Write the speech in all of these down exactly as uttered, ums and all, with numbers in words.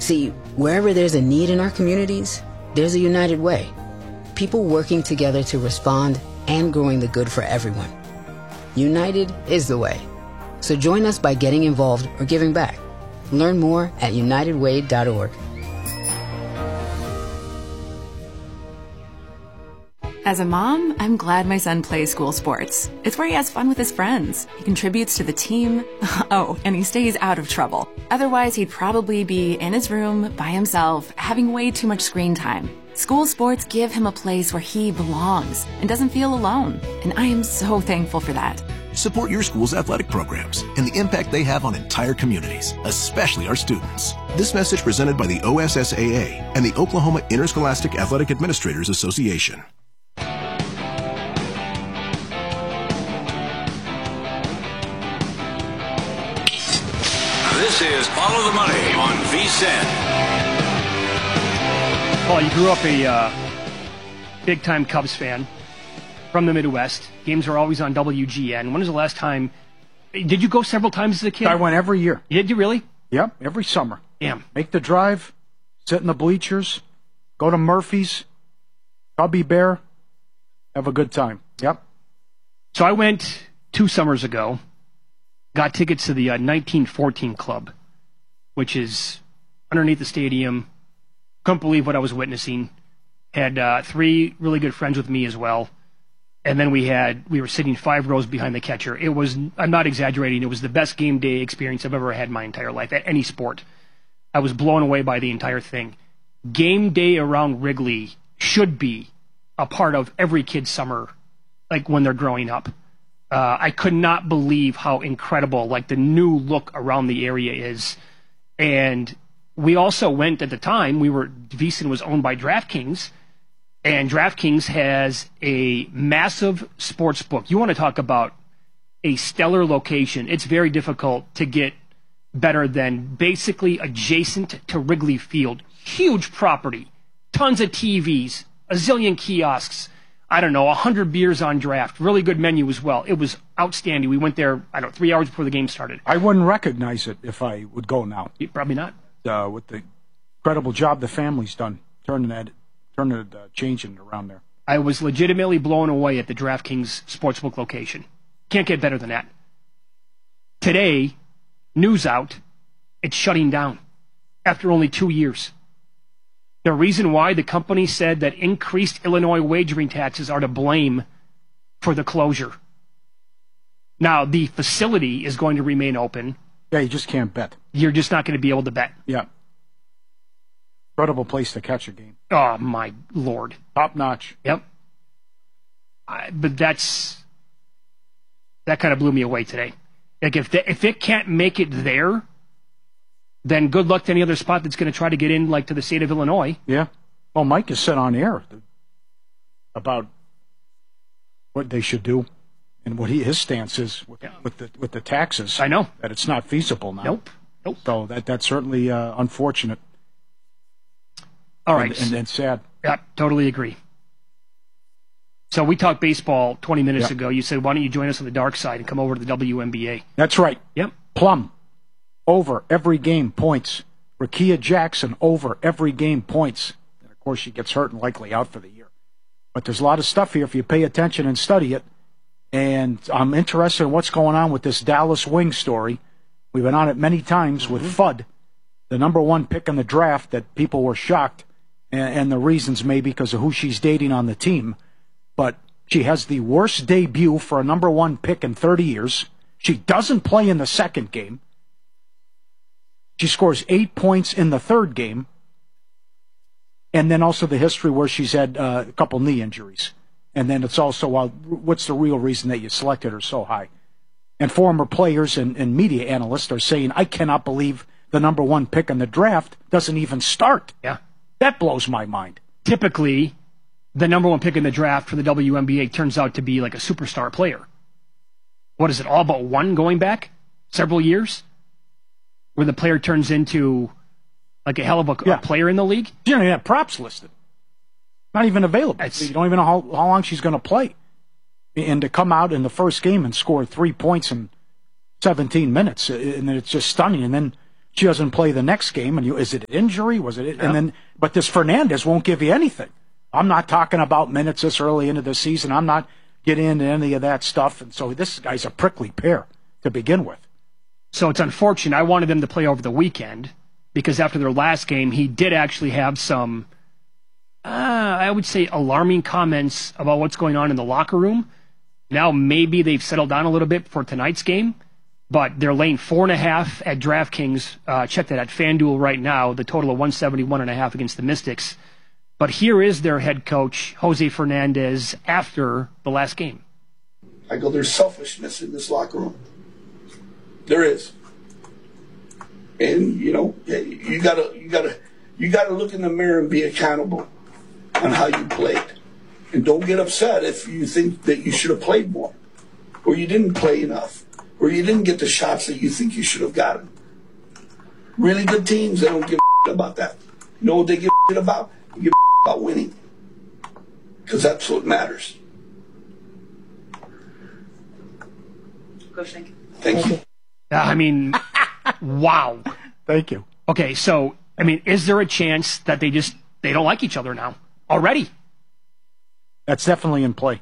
See, wherever there's a need in our communities, there's a United Way. People working together to respond and growing the good for everyone. United is the way. So join us by getting involved or giving back. Learn more at united way dot org. As a mom, I'm glad my son plays school sports. It's where he has fun with his friends. He contributes to the team. Oh, and he stays out of trouble. Otherwise, he'd probably be in his room by himself, having way too much screen time. School sports give him a place where he belongs and doesn't feel alone. And I am so thankful for that. Support your school's athletic programs and the impact they have on entire communities, especially our students. This message presented by the O S S A A and the Oklahoma Interscholastic Athletic Administrators Association. This is Follow the Money on V S I N. Paul, you grew up a uh, big-time Cubs fan from the Midwest. Games are always on W G N. When was the last time? Did you go several times as a kid? I went every year. Did you really? Yep, every summer. Damn. Make the drive, sit in the bleachers, go to Murphy's, Cubby Bear, have a good time. Yep. So I went two summers ago, got tickets to the uh, nineteen fourteen Club, which is underneath the stadium. Couldn't believe what I was witnessing. Had uh, three really good friends with me as well. And then we had, we were sitting five rows behind the catcher. It was, I'm not exaggerating, it was the best game day experience I've ever had in my entire life at any sport. I was blown away by the entire thing. Game day around Wrigley should be a part of every kid's summer, like when they're growing up. Uh, I could not believe how incredible, like, the new look around the area is. And we also went at the time, we were, V S I N was owned by DraftKings, and DraftKings has a massive sports book. You want to talk about a stellar location. It's very difficult to get better than basically adjacent to Wrigley Field. Huge property, tons of T Vs, a zillion kiosks, I don't know, a hundred beers on draft, really good menu as well. It was outstanding. We went there, I don't know, three hours before the game started. I wouldn't recognize it if I would go now. Probably not. Uh, with the incredible job the family's done, turning that, turning it, uh, changing it around there. I was legitimately blown away at the DraftKings Sportsbook location. Can't get better than that. Today, news out, it's shutting down after only two years. The reason why the company said that increased Illinois wagering taxes are to blame for the closure. Now, the facility is going to remain open. Yeah, you just can't bet. You're just not going to be able to bet. Yeah. Incredible place to catch a game. Oh, my Lord. Top notch. Yep. I, but that's, that kind of blew me away today. Like, if, the, if it can't make it there, then good luck to any other spot that's going to try to get in, like, to the state of Illinois. Yeah. Well, Mike has said on air about what they should do and what he, his stance is with, yeah. with the with the taxes. I know. That it's not feasible now. Nope. Nope. So that that's certainly uh, unfortunate. All right. And, and, and sad. Yeah, totally agree. So we talked baseball twenty minutes yeah. ago. You said, why don't you join us on the dark side and come over to the W N B A? That's right. Yep. Plum. Over every game points. Rakia Jackson over every game points. And of course she gets hurt and likely out for the year. But there's a lot of stuff here if you pay attention and study it. And I'm interested in what's going on with this Dallas Wing story. We've been on it many times mm-hmm. with Fudd, the number one pick in the draft that people were shocked. And, and the reasons may be because of who she's dating on the team. But she has the worst debut for a number one pick in thirty years. She doesn't play in the second game. She scores eight points in the third game. And then also the history where she's had uh, a couple knee injuries. And then it's also, uh, what's the real reason that you selected her so high? And former players and, and media analysts are saying, I cannot believe the number one pick in the draft doesn't even start. Yeah. That blows my mind. Typically, the number one pick in the draft for the W N B A turns out to be like a superstar player. What is it, all but one going back several years? Where the player turns into like a hell of a, yeah. a player in the league? You don't even have props listed. Not even available. It's, you don't even know how, how long she's going to play. And to come out in the first game and score three points in seventeen minutes, and it's just stunning. And then She doesn't play the next game, and you, is it an injury? Was it? Yeah. And then, but this Fernandez won't give you anything. I'm not talking about minutes this early into the season. I'm not getting into any of that stuff. And so this guy's a prickly pear to begin with. So it's unfortunate. I wanted them to play over the weekend because after their last game, he did actually have some, uh, I would say, alarming comments about what's going on in the locker room. Now maybe they've settled down a little bit for tonight's game, but they're laying four and a half at DraftKings. Uh, check that at FanDuel right now. The total of one seventy-one and a half against the Mystics. But here is their head coach, Jose Fernandez, after the last game. I go, there's selfishness in this locker room. There is. And, you know, you gotta, you gotta, you gotta look in the mirror and be accountable on how you played. And don't get upset if you think that you should have played more, or you didn't play enough, or you didn't get the shots that you think you should have gotten. Really good teams, they don't give a about that. You know what they give a about? They give a about winning. Because that's what matters. Coach, thank you. Thank you. I mean, wow. Thank you. Okay, so, I mean, is there a chance that they just, they don't like each other now already? That's definitely in play.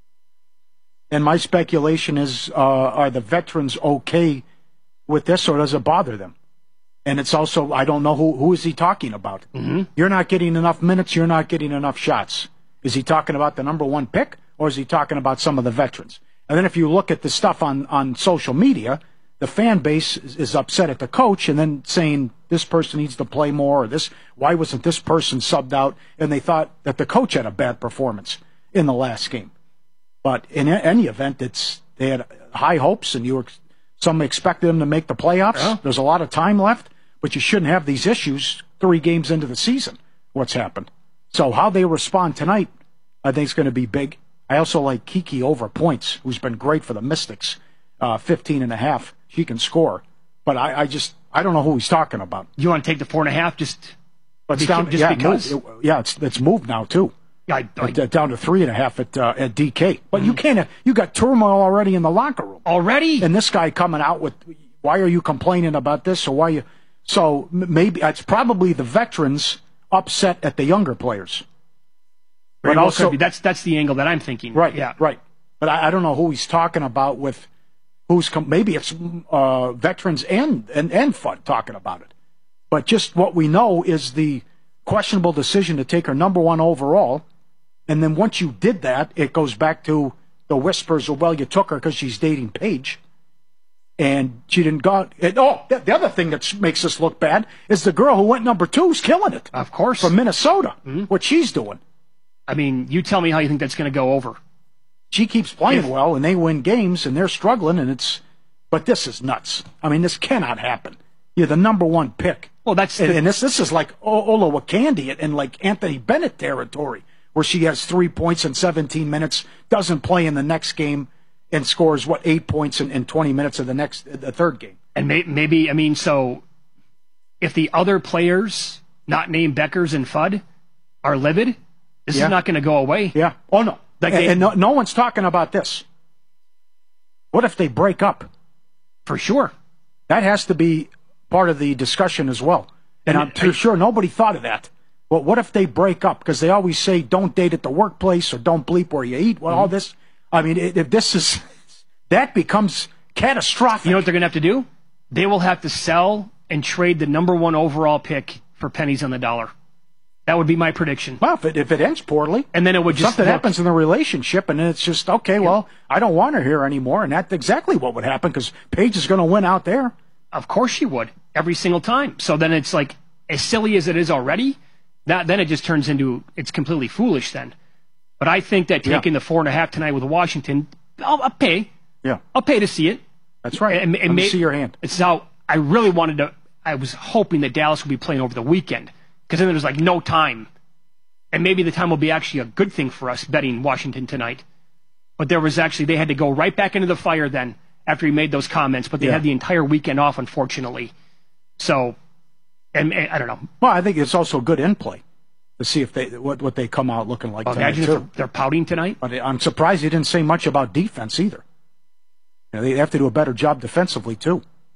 And my speculation is, uh, are the veterans okay with this, or does it bother them? And it's also, I don't know who who is he talking about. Mm-hmm. You're not getting enough minutes, you're not getting enough shots. Is he talking about the number one pick, or is he talking about some of the veterans? And then if you look at the stuff on, on social media, the fan base is, is upset at the coach and then saying this person needs to play more, or this, why wasn't this person subbed out? And they thought that the coach had a bad performance in the last game. But in a- any event, it's they had high hopes, and you were, some expected them to make the playoffs. Yeah. There's a lot of time left, but you shouldn't have these issues three games into the season, what's happened. So how they respond tonight, I think is going to be big. I also like Kiki over points, who's been great for the Mystics, uh, fifteen and a half. She can score. But I, I just, I don't know who he's talking about. You want to take the four and a half just, But it's beca- down, just yeah, because? It moved. yeah, it's, it's moved now, too. Yeah, I, I, It, uh, down to three and a half at uh, at D K. But you can't. You got turmoil already in the locker room. already? And this guy coming out with, why are you complaining about this? Or why you? So m- maybe it's probably the veterans upset at the younger players. Very But well also, could be. That's, that's the angle that I'm thinking. right, Yeah. right. But I, I don't know who he's talking about with. Who's com- maybe it's uh, veterans and, and and F U D talking about it. But just what we know is the questionable decision to take her number one overall. And then once you did that, it goes back to the whispers of, well, you took her because she's dating Paige. And she didn't go. And, oh, the, the other thing that makes us look bad is the girl who went number two is killing it. Of course. From Minnesota, Mm-hmm. what she's doing. I mean, you tell me how you think that's going to go over. She keeps playing If- well, and they win games, and they're struggling, and it's. But this is nuts. I mean, this cannot happen. You're the number one pick. Well, that's And, the, and this this is like O- Ola Wakandi in like Anthony Bennett territory, where she has three points in seventeen minutes, doesn't play in the next game, and scores, what, eight points in, in twenty minutes of the next, the third game. and may, maybe, I mean, so if the other players, not named Beckers and Fudd, are livid, this Yeah. is not going to go away. Yeah. Oh, no. Like and they- and no, no one's talking about this. What if they break up? For sure. That has to be part of the discussion as well. And, And I'm I- too sure nobody thought of that. Well, what if they break up? Because they always say don't date at the workplace or don't bleep where you eat. Well, Mm-hmm. all this. I mean, if if this is, that becomes catastrophic. You know what they're going to have to do? They will have to sell and trade the number one overall pick for pennies on the dollar. That would be my prediction. Well, if it, if it ends poorly, And then it would if just something look- happens in the relationship, and then it's just okay. Well, I don't want her here anymore, and that's exactly what would happen because Paige is going to win out there. Of course she would, every single time. So then it's like, as silly as it is already, that then it just turns into, it's completely foolish then. But I think that taking Yeah. the four and a half tonight with Washington, I'll, I'll pay. Yeah, I'll pay to see it. that's right. And- and Let me may- see your hand. It's how I really wanted to, I was hoping that Dallas would be playing over the weekend because then there's like no time. And maybe the time will be actually a good thing for us betting Washington tonight. But there was actually, they had to go right back into the fire then after he made those comments, but they Yeah. had the entire weekend off, unfortunately. So, and, and I don't know. Well, I think it's also good in play to see if they what what they come out looking like Well, tonight imagine if too. they're, they're pouting tonight. But I'm surprised he didn't say much about defense either. You know, they have to do a better job defensively too.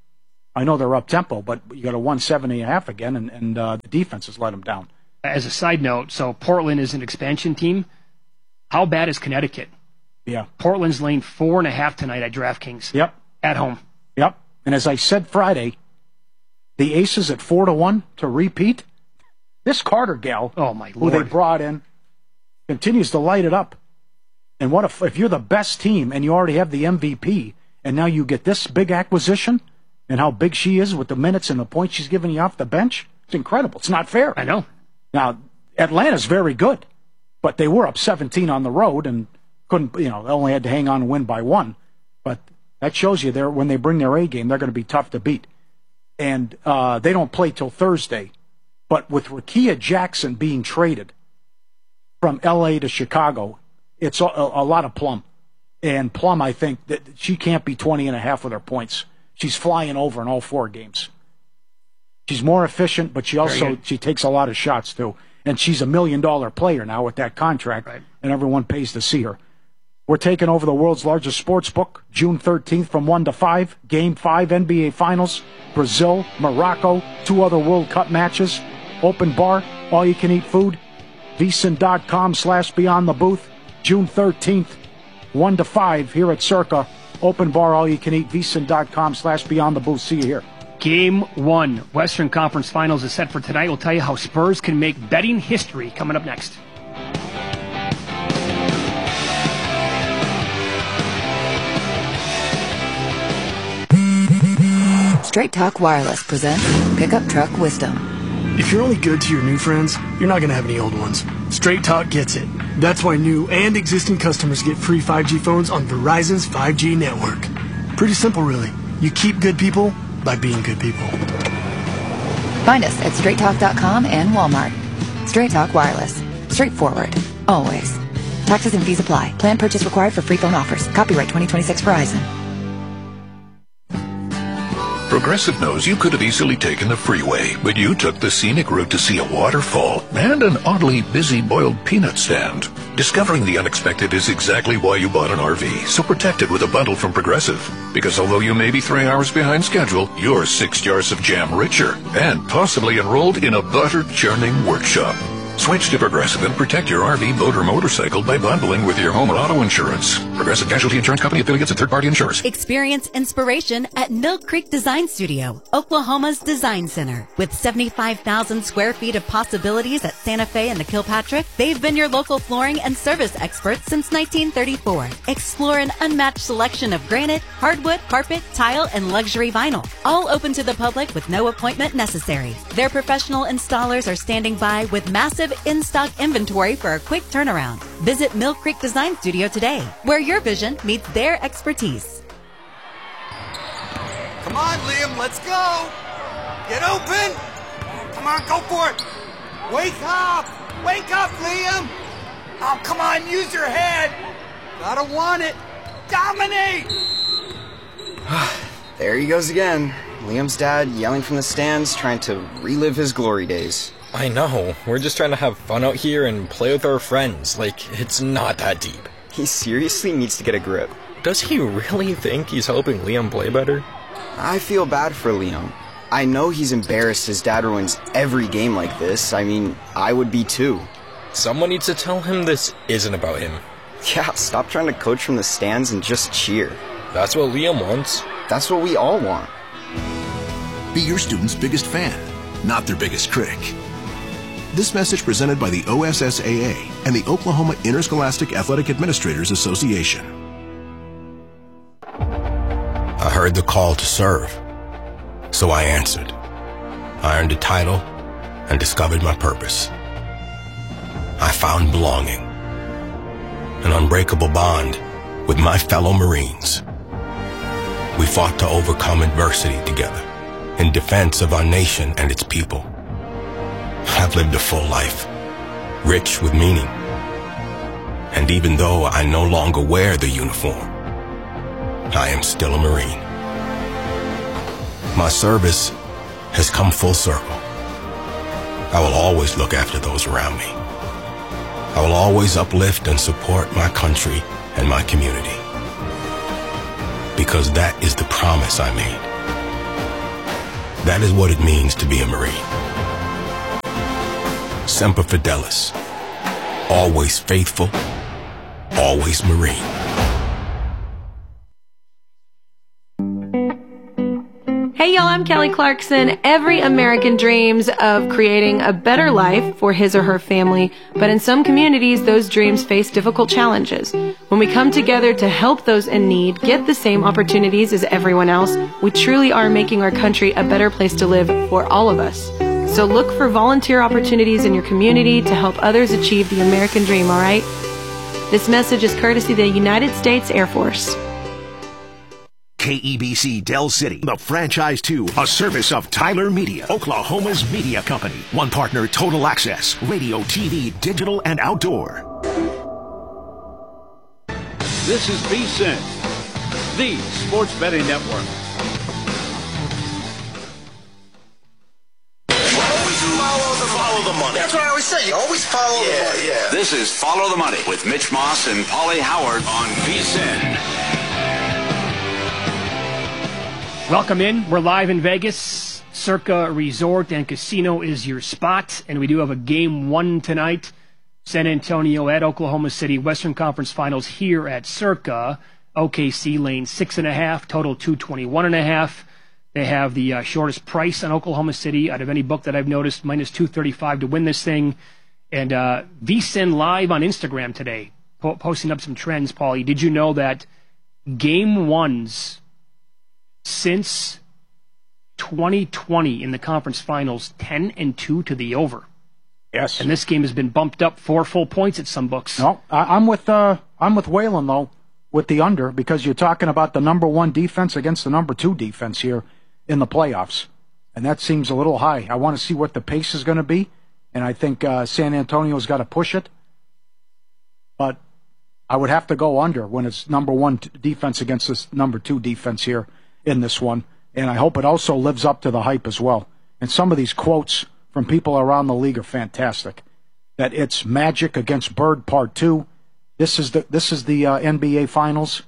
I know they're up tempo, but you got a one seventy and a half again, and, and uh, the defense has let them down. As a side note, so Portland is an expansion team. How bad is Connecticut? Yeah. Portland's laying four and a half tonight at DraftKings. Yep. At home. Yep. And as I said Friday, the Aces at four to one to repeat. This Carter gal, oh my who Lord, they brought in, continues to light it up. And what if if you're the best team and you already have the M V P, and now you get this big acquisition, and how big she is with the minutes and the points she's giving you off the bench? It's incredible. It's not fair. I know. Now Atlanta's very good, but they were up seventeen on the road and couldn't. You know, they only had to hang on and win by one. But that shows you, they're when they bring their A game, they're going to be tough to beat. And uh, they don't play till Thursday. But with Rickea Jackson being traded from L A to Chicago, it's a, a lot of Plum. And Plum, I think, that she can't be twenty and a half with her points. She's flying over in all four games. She's more efficient, but she also she takes a lot of shots, too. And she's a million-dollar player now with that contract, right, and everyone pays to see her. We're taking over the world's largest sports book, June thirteenth from one to five. Game five N B A Finals, Brazil, Morocco, two other World Cup matches. Open bar, all-you-can-eat food. VSiN.com slash Beyond the Booth. June thirteenth, one to five here at Circa. Open bar, all-you-can-eat. VSiN.com slash Beyond the Booth. See you here. Game one, Western Conference Finals is set for tonight. We'll tell you how Spurs can make betting history coming up next. Straight Talk Wireless presents Pickup Truck Wisdom. If you're only good to your new friends, you're not going to have any old ones. Straight Talk gets it. That's why new and existing customers get free five G phones on Verizon's five G network. Pretty simple, really. You keep good people by being good people. Find us at straight talk dot com and Walmart. Straight Talk Wireless. Straightforward. Always. Taxes and fees apply. Plan purchase required for free phone offers. Copyright twenty twenty-six Verizon. Progressive knows you could have easily taken the freeway, but you took the scenic route to see a waterfall and an oddly busy boiled peanut stand. Discovering the unexpected is exactly why you bought an R V, so protect it with a bundle from Progressive. Because although you may be three hours behind schedule, you're six jars of jam richer and possibly enrolled in a butter-churning workshop. Switch to Progressive and protect your R V, boat, or motorcycle by bundling with your home or auto insurance. Progressive Casualty Insurance Company, affiliates, and third-party insurers. Experience inspiration at Mill Creek Design Studio, Oklahoma's design center. With seventy-five thousand square feet of possibilities at Santa Fe and the Kilpatrick, they've been your local flooring and service experts since nineteen thirty-four. Explore an unmatched selection of granite, hardwood, carpet, tile, and luxury vinyl. All open to the public with no appointment necessary. Their professional installers are standing by with massive in-stock inventory for a quick turnaround. Visit Mill Creek Design Studio today, where your vision meets their expertise. Come on, Liam, let's go! Get open! Come on, go for it! Wake up! Wake up, Liam! Oh, come on, use your head! Gotta want it! Dominate! There he goes again. Liam's dad yelling from the stands, trying to relive his glory days. I know. We're just trying to have fun out here and play with our friends. Like, it's not that deep. He seriously needs to get a grip. Does he really think he's helping Liam play better? I feel bad for Liam. I know he's embarrassed his dad ruins every game like this. I mean, I would be too. Someone needs to tell him this isn't about him. Yeah, stop trying to coach from the stands and just cheer. That's what Liam wants. That's what we all want. Be your student's biggest fan, not their biggest critic. This message presented by the O S S A A and the Oklahoma Interscholastic Athletic Administrators Association. I heard the call to serve, so I answered. I earned a title and discovered my purpose. I found belonging, an unbreakable bond with my fellow Marines. We fought to overcome adversity together in defense of our nation and its people. I've lived a full life, rich with meaning. And even though I no longer wear the uniform, I am still a Marine. My service has come full circle. I will always look after those around me. I will always uplift and support my country and my community. Because that is the promise I made. That is what it means to be a Marine. Semper Fidelis. Always faithful. Always Marine. Hey y'all, I'm Kelly Clarkson. Every American dreams of creating a better life for his or her family, but in some communities, those dreams face difficult challenges. When we come together to help those in need get the same opportunities as everyone else, we truly are making our country a better place to live for all of us. So look for volunteer opportunities in your community to help others achieve the American dream, all right? This message is courtesy of the United States Air Force. K E B C Del City, the franchise two, a service of Tyler Media, Oklahoma's media company. One partner, Total Access, radio, T V, digital, and outdoor. This is V S I N, the sports betting network. Follow the, follow the money. That's what I always say. You always follow yeah, the money. Yeah. This is Follow the Money with Mitch Moss and Paulie Howard on V S I N. Welcome in. We're live in Vegas. Circa Resort and Casino is your spot, and we do have a game one tonight. San Antonio at Oklahoma City, Western Conference Finals here at Circa. O K C lane six and a half, total two twenty-one and a half. They have the uh, shortest price on Oklahoma City out of any book that I've noticed, minus two thirty-five to win this thing. And uh, V S I N live on Instagram today, po- posting up some trends. Paulie, did you know that game ones since twenty twenty in the conference finals, ten and two to the over? Yes. And this game has been bumped up four full points at some books. No, I, I'm with uh, I'm with Waylon though, with the under, because you're talking about the number one defense against the number two defense here in the playoffs, and that seems a little high. I want to see what the pace is going to be, and I think uh, San Antonio's got to push it, but I would have to go under when it's number one t- defense against this number two defense here in this one, and I hope it also lives up to the hype as well. And some of these quotes from people around the league are fantastic. That it's Magic against Bird Part Two. This is the this is the uh, N B A Finals,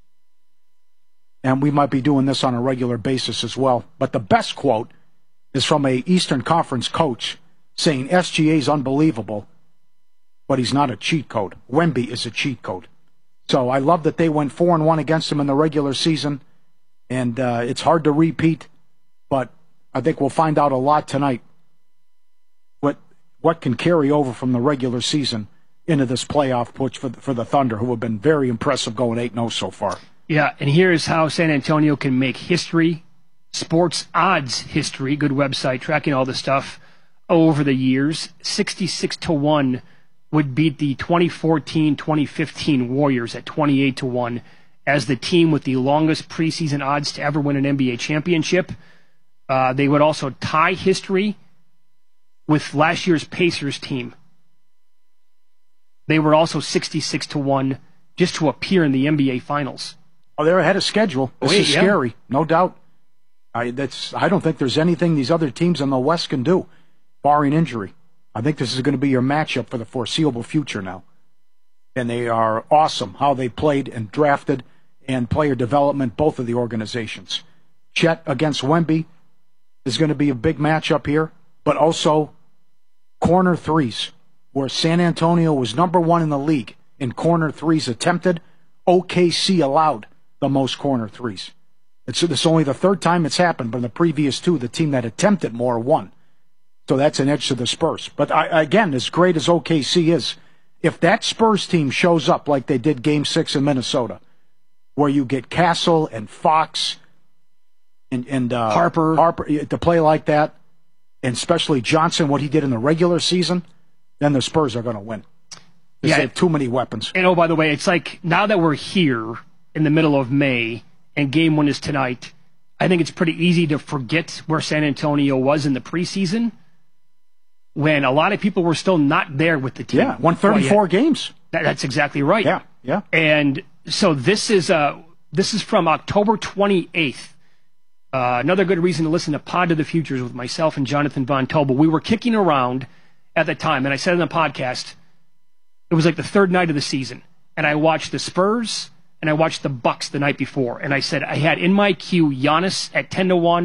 and we might be doing this on a regular basis as well. But the best quote is from a Eastern Conference coach saying S G A is unbelievable, but he's not a cheat code. Wemby is a cheat code. So I love that they went four and one against him in the regular season. And uh, it's hard to repeat, but I think we'll find out a lot tonight what what can carry over from the regular season into this playoff push for the, for the Thunder, who have been very impressive going eight and oh so far. Yeah, and here's how San Antonio can make history, sports odds history, good website tracking all this stuff over the years. sixty-six to one would beat the twenty fourteen twenty fifteen Warriors at twenty-eight to one. As the team with the longest preseason odds to ever win an N B A championship. Uh, they would also tie history with last year's Pacers team. They were also sixty-six to one just to appear in the N B A Finals. Oh, they're ahead of schedule. This Wait, is yeah. scary, no doubt. I, that's, I don't think there's anything these other teams in the West can do, barring injury. I think this is going to be your matchup for the foreseeable future now. And they are awesome how they played and drafted and player development, both of the organizations. Chet against Wemby is going to be a big matchup here, but also corner threes, where San Antonio was number one in the league in corner threes attempted. O K C allowed the most corner threes. It's, it's only the third time it's happened, but in the previous two, the team that attempted more won. So that's an edge to the Spurs. But I, again, as great as O K C is, if that Spurs team shows up like they did Game six in Minnesota, where you get Castle and Fox and, and uh, Harper. Harper to play like that, and especially Johnson, what he did in the regular season, then the Spurs are going to win. Yeah, they have too many weapons. And oh, by the way, it's like now that we're here in the middle of May and game one is tonight, I think it's pretty easy to forget where San Antonio was in the preseason when a lot of people were still not there with the team. Yeah, won thirty-four games. That, that's exactly right. Yeah, yeah. And so this is uh this is from October twenty-eighth. Uh, another good reason to listen to Pod to the Futures with myself and Jonathan Von Tobel. We were kicking around at the time, and I said in the podcast, it was like the third night of the season, and I watched the Spurs and I watched the Bucks the night before, and I said I had in my queue Giannis at ten to one,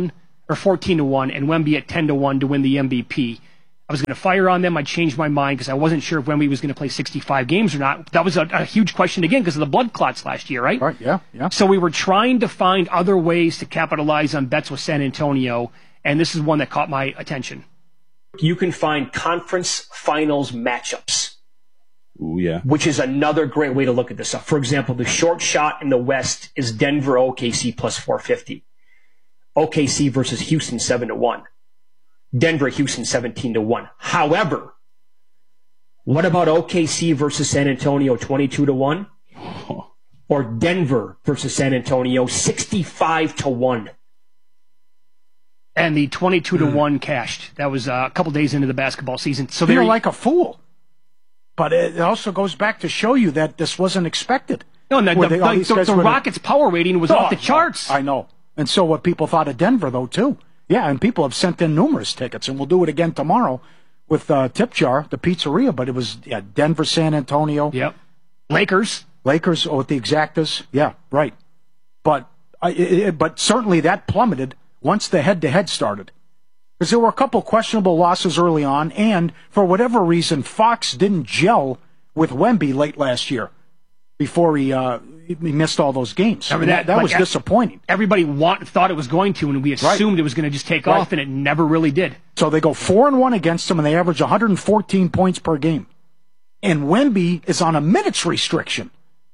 or fourteen to one, and Wemby at ten to one to win the M V P. I was going to fire on them. I changed my mind because I wasn't sure if Wemby was going to play sixty-five games or not. That was a, a huge question again because of the blood clots last year, right? Right, yeah, yeah. So we were trying to find other ways to capitalize on bets with San Antonio, and this is one that caught my attention. You can find conference finals matchups. Ooh, yeah. Which is another great way to look at this stuff. For example, the short shot in the West is Denver O K C plus four fifty. O K C versus Houston seven to one. Denver, Houston seventeen to one. However, what about O K C versus San Antonio twenty-two to one? Or Denver versus San Antonio sixty-five to one? And the twenty-two to one cashed. That was uh, a couple days into the basketball season. So You're they're like a fool. But it also goes back to show you that this wasn't expected. No, and the, the, they, the, the, the Rockets' power rating was oh, off the charts. I know. And so what people thought of Denver, though, too. Yeah, and people have sent in numerous tickets, and we'll do it again tomorrow with uh, Tip Jar, the pizzeria. But it was yeah, Denver, San Antonio. Yep. Lakers. Lakers oh, with the exactas. Yeah, right. But uh, it, it, but certainly that plummeted once the head-to-head started. Because there were a couple questionable losses early on, and for whatever reason, Fox didn't gel with Wemby late last year before he uh, he missed all those games. I mean, that, that like, was disappointing. Everybody want, thought it was going to, and we assumed right. it was going to just take right. off, and it never really did. So they go four and one against him, and they average one hundred fourteen points per game. And Wemby is on a minutes restriction,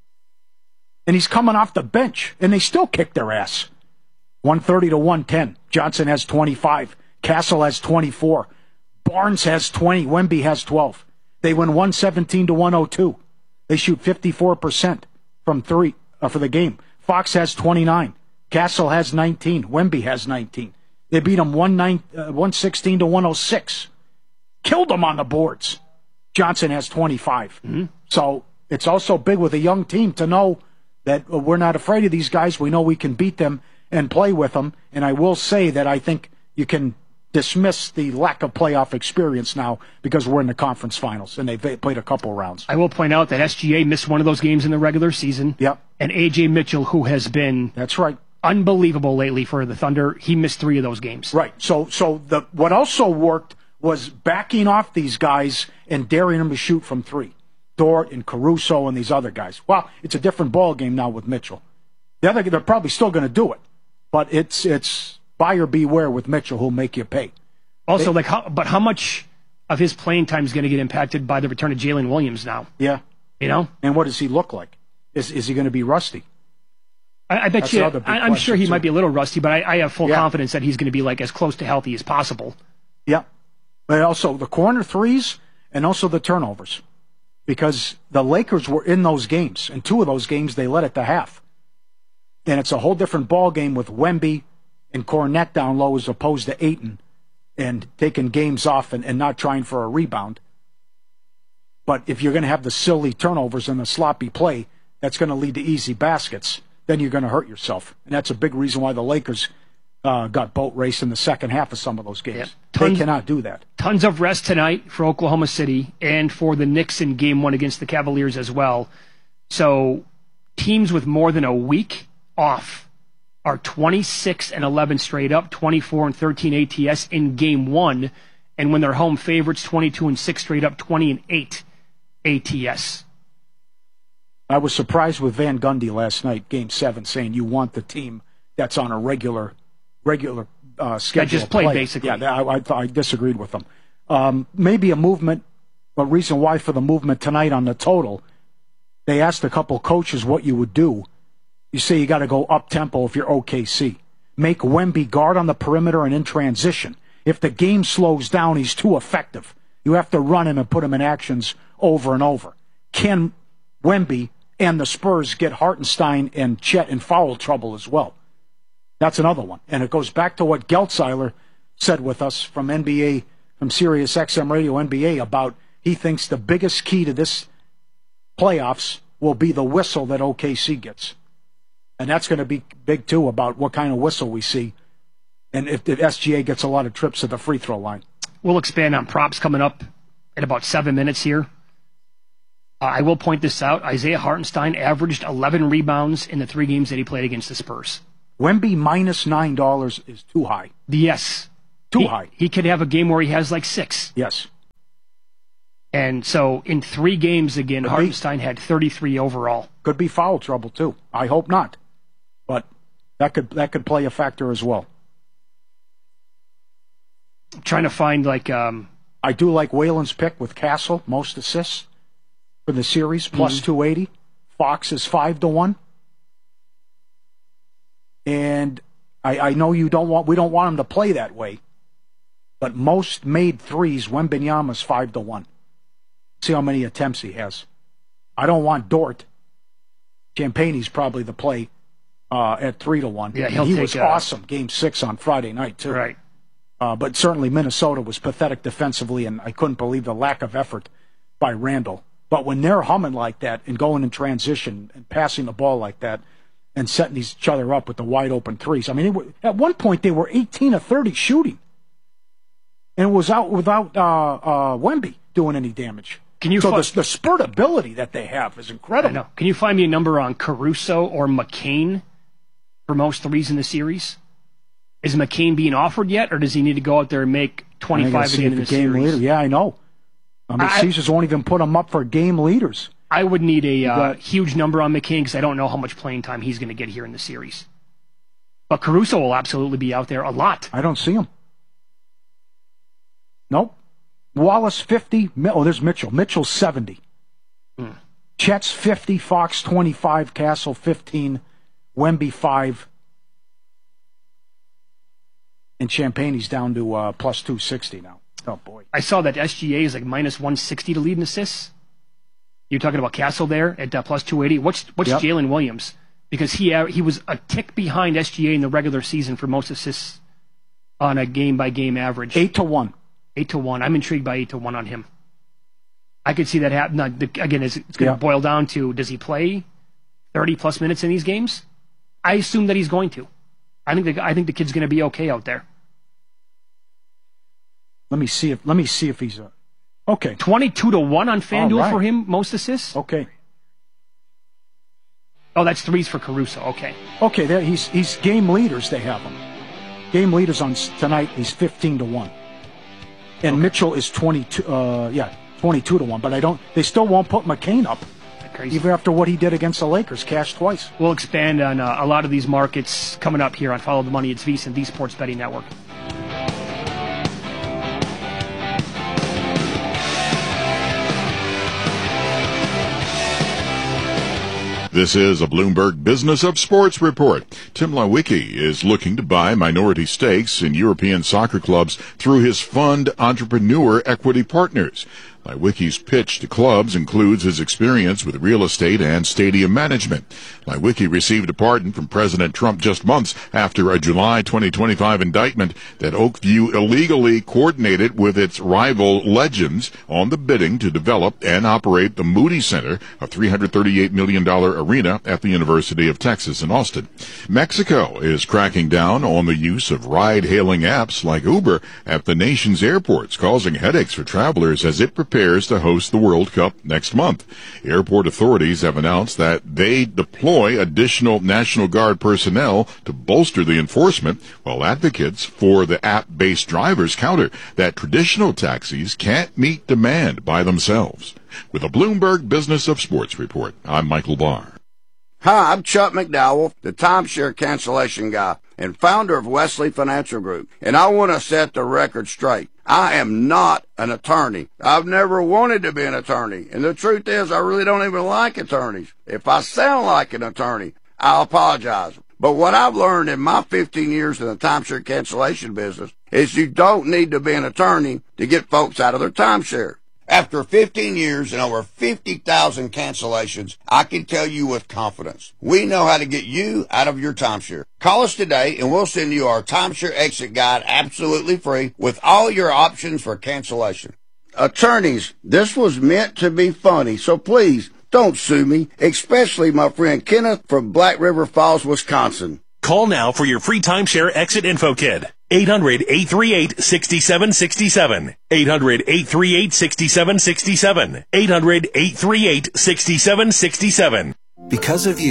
and he's coming off the bench, and they still kick their ass. one thirty to one ten. Johnson has twenty-five. Castle has twenty-four. Barnes has twenty. Wemby has twelve. They win one seventeen to one oh two. They shoot fifty-four percent from three uh, for the game. Fox has twenty-nine. Castle has nineteen. Wemby has nineteen. They beat them one sixteen to one oh six. Killed them on the boards. Johnson has twenty-five. Mm-hmm. So it's also big with a young team to know that uh, we're not afraid of these guys. We know we can beat them and play with them. And I will say that I think you can dismiss the lack of playoff experience now because we're in the conference finals and they've played a couple rounds. I will point out that S G A missed one of those games in the regular season. Yep. And A J Mitchell, who has been that's right unbelievable lately for the Thunder, he missed three of those games. Right. So so the what also worked was backing off these guys and daring them to shoot from three. Dort and Caruso and these other guys. Well, it's a different ball game now with Mitchell. The other they're probably still going to do it, but it's it's. Buyer beware with Mitchell, who'll make you pay. Also, they, like, how, but how much of his playing time is going to get impacted by the return of Jalen Williams now? Yeah, you know. And what does he look like? Is is he going to be rusty? I, I bet That's you. I, I'm sure he too. might be a little rusty, but I, I have full yeah. confidence that he's going to be like as close to healthy as possible. Yeah, but also the corner threes and also the turnovers, because the Lakers were in those games, and two of those games they led at the half, and it's a whole different ball game with Wemby and Cornette down low as opposed to Ayton and taking games off and, and not trying for a rebound. But if you're going to have the silly turnovers and the sloppy play, that's going to lead to easy baskets, then you're going to hurt yourself. And that's a big reason why the Lakers uh, got boat raced in the second half of some of those games. Yep. Tons, they cannot do that. Tons of rest tonight for Oklahoma City and for the Knicks in game one against the Cavaliers as well. So teams with more than a week off are twenty-six and eleven straight up, twenty-four and thirteen A T S in game one, and when they're home favorites, twenty-two and six straight up, twenty and eight A T S. I was surprised with Van Gundy last night, game seven, saying you want the team that's on a regular, regular uh, schedule. That just played play. basically. Yeah, I, I, I disagreed with them. Um, maybe a movement, a reason why for the movement tonight on the total. They asked a couple coaches what you would do. You say you got to go up-tempo if you're O K C. Make Wemby guard on the perimeter and in transition. If the game slows down, he's too effective. You have to run him and put him in actions over and over. Can Wemby and the Spurs get Hartenstein and Chet in foul trouble as well? That's another one. And it goes back to what Geltzeiler said with us from N B A, from Sirius X M Radio N B A, about he thinks the biggest key to this playoffs will be the whistle that O K C gets. And that's going to be big, too, about what kind of whistle we see. And if the S G A gets a lot of trips to the free throw line. We'll expand on props coming up in about seven minutes here. Uh, I will point this out. Isaiah Hartenstein averaged eleven rebounds in the three games that he played against the Spurs. Wemby minus nine dollars is too high. Yes. Too he, high. He could have a game where he has like six. Yes. And so in three games again, Could Hartenstein be. had thirty-three overall. Could be foul trouble too. I hope not. But that could that could play a factor as well. I'm trying to find like um I do like Whalen's pick with Castle, most assists for the series, plus mm-hmm. two eighty. Fox is five to one. And I, I know you don't want we don't want him to play that way. But most made threes, Wembanyama's five to one. See how many attempts he has. I don't want Dort. Champagne's probably the play uh, at three to one. Yeah, he'll he take was a... awesome. Game six on Friday night too. Right. Uh, but certainly Minnesota was pathetic defensively, and I couldn't believe the lack of effort by Randall. But when they're humming like that and going in transition and passing the ball like that and setting each other up with the wide open threes, I mean, it were, at one point they were eighteen of thirty shooting, and it was out without uh, uh, Wemby doing any damage. Can you so fi- the, the spurt ability that they have is incredible. I know. Can you find me a number on Caruso or McCain for most threes in the series? Is McCain being offered yet, or does he need to go out there and make twenty-five again in the, the game series? Leader. Yeah, I know. I mean, I, Caesars won't even put him up for game leaders. I would need a uh, huge number on McCain because I don't know how much playing time he's going to get here in the series. But Caruso will absolutely be out there a lot. I don't see him. Nope. Wallace fifty. Oh, there's Mitchell. Mitchell seventy. Hmm. Chet's fifty. Fox twenty-five. Castle fifteen. Wemby five. And Champagne's down to uh, plus two sixty now. Oh boy! I saw that S G A is like minus one sixty to lead in assists. You're talking about Castle there at uh, plus two eighty. What's what's yep. Jalen Williams? Because he uh, he was a tick behind S G A in the regular season for most assists on a game by game average. Eight to one. Eight to one. I'm intrigued by eight to one on him. I could see that happen. Now, the, again, it's, it's going to yeah. boil down to, does he play thirty plus minutes in these games? I assume that he's going to. I think the, I think the kid's going to be okay out there. Let me see if let me see if he's a okay. Twenty-two to one on FanDuel right. for him, most assists. Okay. Oh, that's threes for Caruso. Okay. Okay, there he's he's game leaders. They have him. Game leaders on tonight. He's fifteen to one. And okay. Mitchell is twenty-two. Uh, yeah, twenty-two to one. But I don't. They still won't put McCain up. Crazy. Even after what he did against the Lakers, cashed twice. We'll expand on uh, a lot of these markets coming up here on Follow the Money. It's VSiN, the Sports Betting Network. This is a Bloomberg Business of Sports report. Tim Lewicki is looking to buy minority stakes in European soccer clubs through his fund Entrepreneur Equity Partners. Lewicki's pitch to clubs includes his experience with real estate and stadium management. Lewicki received a pardon from President Trump just months after a July twenty twenty-five indictment that Oakview illegally coordinated with its rival Legends on the bidding to develop and operate the Moody Center, a three hundred thirty-eight million dollars arena at the University of Texas in Austin. Mexico is cracking down on the use of ride-hailing apps like Uber at the nation's airports, causing headaches for travelers as it prepares prepares to host the World Cup next month. Airport authorities have announced that they deploy additional National Guard personnel to bolster the enforcement, while advocates for the app-based drivers counter that traditional taxis can't meet demand by themselves. With a Bloomberg Business of Sports report, I'm Michael Barr. Hi, I'm Chuck McDowell, the timeshare cancellation guy and founder of Wesley Financial Group, and I want to set the record straight. I am not an attorney. I've never wanted to be an attorney, and the truth is I really don't even like attorneys. If I sound like an attorney, I apologize. But what I've learned in my fifteen years in the timeshare cancellation business is you don't need to be an attorney to get folks out of their timeshare. After fifteen years and over fifty thousand cancellations, I can tell you with confidence, we know how to get you out of your timeshare. Call us today and we'll send you our timeshare exit guide absolutely free with all your options for cancellation. Attorneys, this was meant to be funny, so please don't sue me, especially my friend Kenneth from Black River Falls, Wisconsin. Call now for your free timeshare exit info kit. eight hundred, eight three eight, six seven six seven. eight hundred, eight three eight, six seven six seven. eight hundred, eight three eight, six seven six seven. Because of you,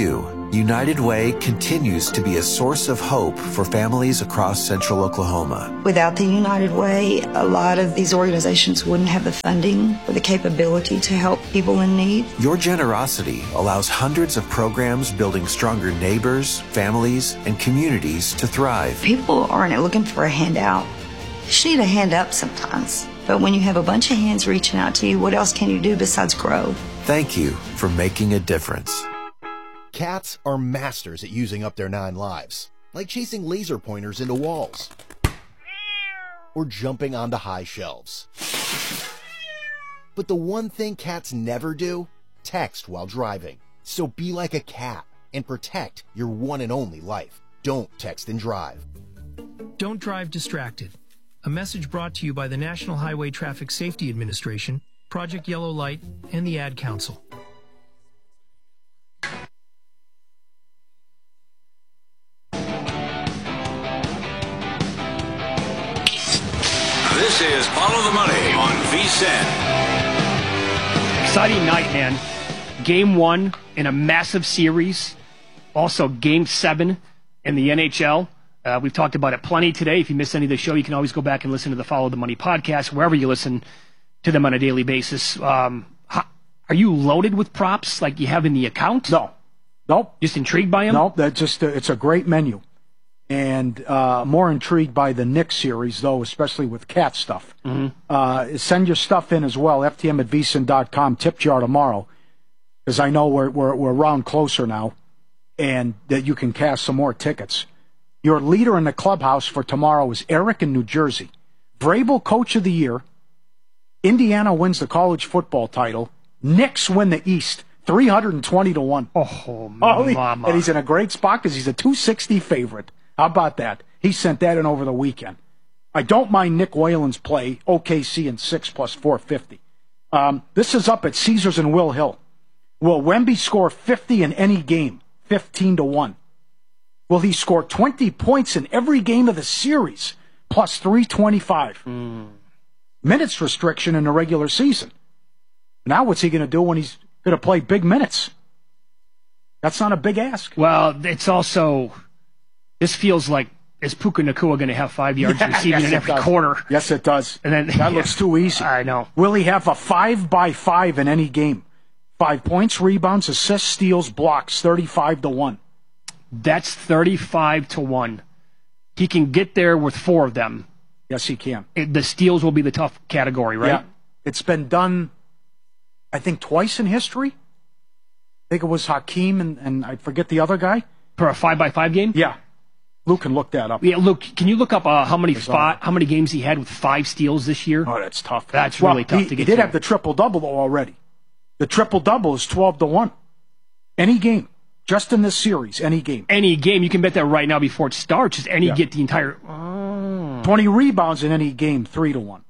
United Way continues to be a source of hope for families across central Oklahoma. Without the United Way, a lot of these organizations wouldn't have the funding or the capability to help people in need. Your generosity allows hundreds of programs building stronger neighbors, families, and communities to thrive. People aren't looking for a handout. You just need a hand up sometimes. But when you have a bunch of hands reaching out to you, what else can you do besides grow? Thank you for making a difference. Cats are masters at using up their nine lives, like chasing laser pointers into walls or jumping onto high shelves. But the one thing cats never do, text while driving. So be like a cat and protect your one and only life. Don't text and drive. Don't drive distracted. A message brought to you by the National Highway Traffic Safety Administration, Project Yellow Light, and the Ad Council. This is Follow the Money on V S I N. Exciting night, man. Game one in a massive series. Also, game seven in the N H L. Uh, we've talked about it plenty today. If you missed any of the show, you can always go back and listen to the Follow the Money podcast, wherever you listen to them on a daily basis. Um, how, are you loaded with props like you have in the account? No. Nope. Just intrigued by them? Nope. That's just, uh, it's a great menu. And uh, more intrigued by the Knicks series, though, especially with cat stuff. Mm-hmm. Uh, send your stuff in as well, F T M at V S I N dot com, tip jar tomorrow, because I know we're, we're, we're around closer now, and that you can cast some more tickets. Your leader in the clubhouse for tomorrow is Eric in New Jersey. Vrabel Coach of the Year. Indiana wins the college football title. Knicks win the East, three hundred twenty to one. Oh, oh he, mama. And he's in a great spot because he's a two sixty favorite. How about that? He sent that in over the weekend. I don't mind Nick Whalen's play, O K C in six plus four fifty. Um, this is up at Caesars and Will Hill. Will Wemby score fifty in any game? fifteen to one. Will he score twenty points in every game of the series? Plus three twenty-five. Mm. Minutes restriction in the regular season. Now what's he going to do when he's going to play big minutes? That's not a big ask. Well, it's also... This feels like, is Puka Nacua going to have five yards Yeah, receiving yes, in it every does. quarter? Yes, it does. And then that yeah, looks too easy. I know. Will he have a five by five in any game? Five points, rebounds, assists, steals, blocks, thirty-five to one. That's thirty-five to one. He can get there with four of them. Yes, he can. It, the steals will be the tough category, right? Yeah. It's been done, I think, twice in history. I think it was Hakeem and, and I forget the other guy. For a five by five game? Yeah. Luke can look that up. Yeah, Luke, can you look up uh, how many fi- how many games he had with five steals this year? Oh, that's tough. That's well, really tough he, to get He did through. have the triple-double, though, already. The triple-double is twelve to one. Any game. Just in this series, any game. Any game. You can bet that right now before it starts. Just any Yeah. get the entire... Oh. twenty rebounds in any game, three to one.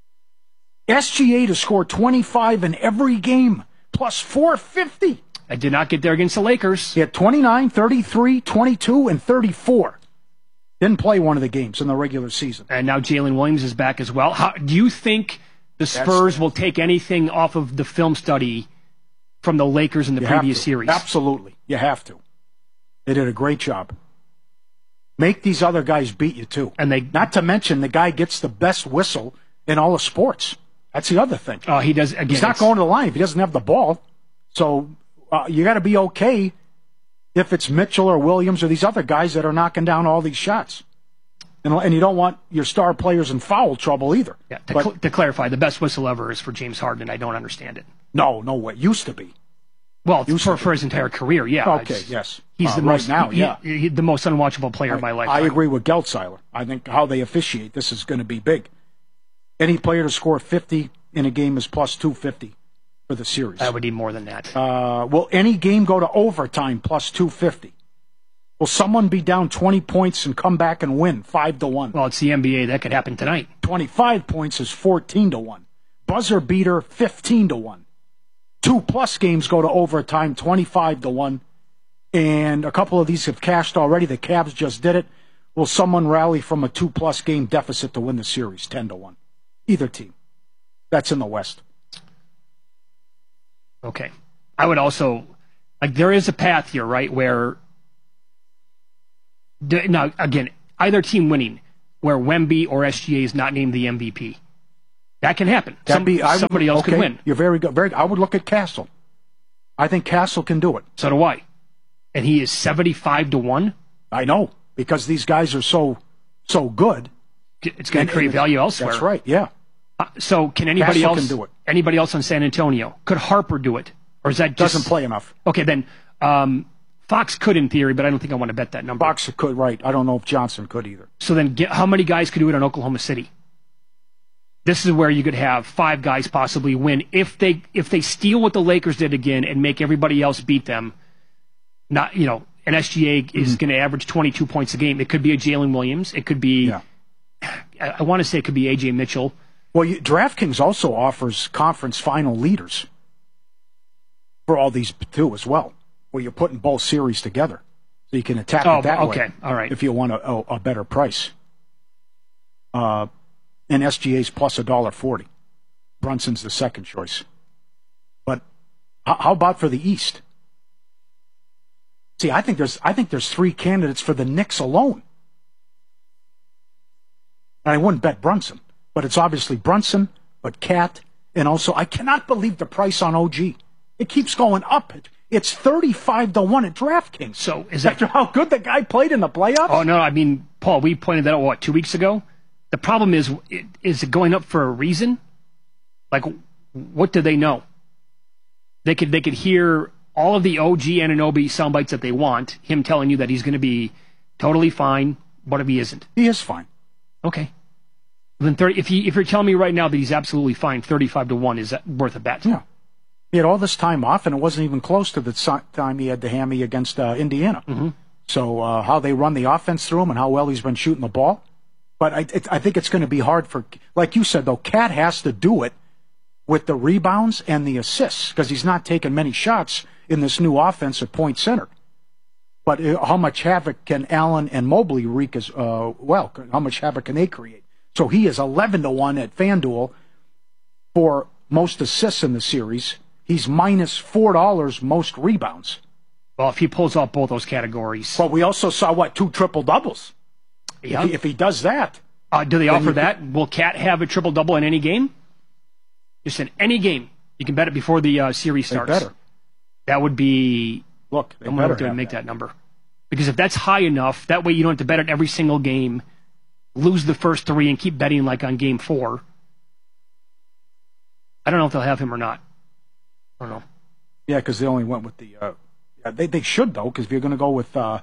S G A to score twenty-five in every game, plus four fifty. I did not get there against the Lakers. He had twenty-nine, thirty-three, twenty-two, and thirty-four. Didn't play one of the games in the regular season. And now Jalen Williams is back as well. How, do you think the Spurs That's, will take anything off of the film study from the Lakers in the you previous have to. series? Absolutely. You have to. They did a great job. Make these other guys beat you, too. And they, Not to mention the guy gets the best whistle in all of sports. That's the other thing. Oh, he does. Again, He's not it's- going to the line if he doesn't have the ball. So uh, you got to be okay if it's Mitchell or Williams or these other guys that are knocking down all these shots. And, and you don't want your star players in foul trouble either. Yeah, to, But- cl- to clarify, the best whistle ever is for James Harden, and I don't understand it. No, no way. Used to be. Well, Used for, to for his entire career, yeah. Okay, It's- yes. He's Uh, the right most now, he- yeah. he- the most unwatchable player in my life. I agree with Geltzeiler. I think how they officiate this is going to be big. Any player to score fifty in a game is plus two fifty for the series. I would need more than that. Uh, will any game go to overtime plus two fifty? Will someone be down twenty points and come back and win five to one? Well, it's the N B A. That could happen tonight. twenty-five points is fourteen to one. Buzzer beater fifteen to one. Two plus games go to overtime twenty-five to one. And a couple of these have cashed already. The Cavs just did it. Will someone rally from a two plus game deficit to win the series ten to one? Either team. That's in the West. Okay. I would also Like, there is a path here, right, where, now, again, either team winning, where Wemby or S G A is not named the M V P. That can happen. That'd Some, be, I would, somebody else okay, could win. You're very good. Very. I would look at Castle. I think Castle can do it. So do I. And he is seventy-five to one? I know, because these guys are so so good. It's going to create value elsewhere. That's right, yeah. Uh, so can anybody Castle else can do it. Anybody else on San Antonio? Could Harper do it? Or is that just... Doesn't play enough. Okay, then um, Fox could in theory, but I don't think I want to bet that number. Fox could, right. I don't know if Johnson could either. So then get, how many guys could do it in Oklahoma City? This is where you could have five guys possibly win if they if they steal what the Lakers did again and make everybody else beat them. Not, you know, an S G A is Mm-hmm. going to average twenty-two points a game. It could be a Jalen Williams. It could be, Yeah. I, I want to say it could be A J Mitchell. Well, you, DraftKings also offers conference final leaders for all these too as well, where you're putting both series together, so you can attack Oh, it that way. okay, all right. If you want a, a, a better price, uh, and S G A's plus a dollar forty. Brunson's the second choice. But h- how about for the East? See, I think there's I think there's three candidates for the Knicks alone. And I wouldn't bet Brunson, but it's obviously Brunson, but Cat, and also I cannot believe the price on O G. It keeps going up. It, it's thirty-five to one at DraftKings. So is that after how good the guy played in the playoffs? Oh no, I mean, Paul, we pointed that out what two weeks ago. The problem is, it, is it going up for a reason? Like, what do they know? They could they could hear all of the O G Anunoby sound bites that they want. Him telling you that he's going to be totally fine. What if he isn't? He is fine. Okay. Then thirty. If he if you're telling me right now that he's absolutely fine, thirty-five to one is that worth a bet? Yeah. He had all this time off, and it wasn't even close to the si- time he had the hammy against uh, Indiana. Mm-hmm. So uh, how they run the offense through him and how well he's been shooting the ball. But I, it, I think it's going to be hard for, like you said, though, Cat has to do it with the rebounds and the assists because he's not taking many shots in this new offense at point center. But uh, how much havoc can Allen and Mobley wreak as uh, well? How much havoc can they create? So he is eleven to one at FanDuel for most assists in the series. He's minus four dollars most rebounds. Well, if he pulls off both those categories. But we also saw, what, two triple-doubles? Yeah. If, he, if he does that. Uh, do they then offer you that? Will Cat have a triple-double in any game? Just in any game. You can bet it before the uh, series They starts. better. That would be... Look, they I'm going better to have make that. that number. Because if that's high enough, that way you don't have to bet it every single game, lose the first three, and keep betting like on game four. I don't know if they'll have him or not. I don't know. Yeah, because they only went with the... Uh, yeah, they, they should, though, because if you're going to go with uh,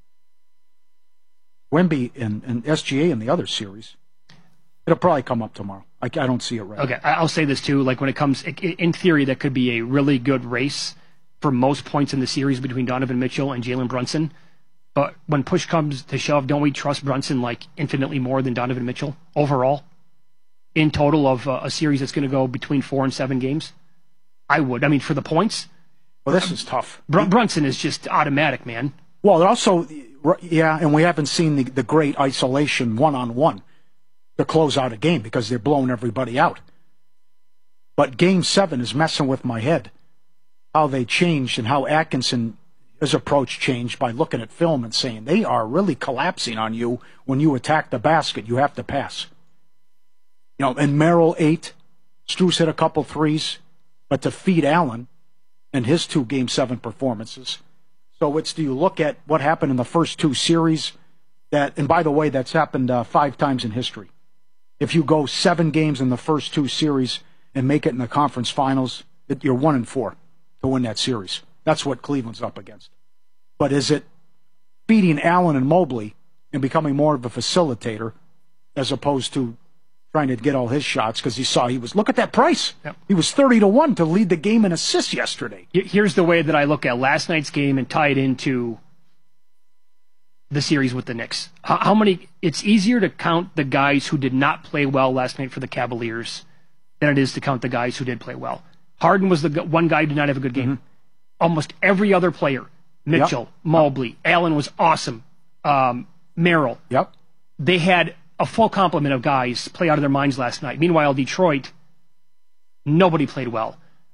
Wemby and, and S G A in the other series, it'll probably come up tomorrow. I, I don't see it right Okay, I- I'll say this too. Like when it comes, i- in theory, that could be a really good race for most points in the series between Donovan Mitchell and Jalen Brunson. But when push comes to shove, don't we trust Brunson like infinitely more than Donovan Mitchell overall? In total of uh, a series that's going to go between four and seven games? I would. I mean, for the points. Well, this is tough. Br- Brunson is just automatic, man. Well, also, yeah, and we haven't seen the, the great isolation one-on-one to close out a game because they're blowing everybody out. But game seven is messing with my head. How they changed and how Atkinson, his approach changed by looking at film and saying they are really collapsing on you when you attack the basket. You have to pass. You know, and Merrill eight, Strus hit a couple threes, but to feed Allen and his two game seven performances. So it's, do you look at what happened in the first two series? That, and by the way, that's happened uh, five times in history. If you go seven games in the first two series and make it in the conference finals, it, you're one and four to win that series. That's what Cleveland's up against. But is it feeding Allen and Mobley and becoming more of a facilitator as opposed to trying to get all his shots because he saw he was, look at that price. Yep. He was thirty to one to lead the game in assists yesterday. Here's the way that I look at last night's game and tie it into the series with the Knicks. How, how many? It's easier to count the guys who did not play well last night for the Cavaliers than it is to count the guys who did play well. Harden was the g- one guy who did not have a good game. Mm-hmm. Almost every other player, Mitchell, Yep. Mobley, Allen was awesome. Um, Merrill. Yep. They had a full complement of guys play out of their minds last night. Meanwhile, Detroit, nobody played well.